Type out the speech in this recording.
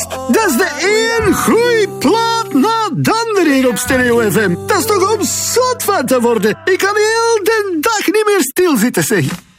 Dat is de één groeiplaat na de andere hier op Stereo FM. Dat is toch om zot van te worden. Ik kan heel de dag niet meer stilzitten, zeg.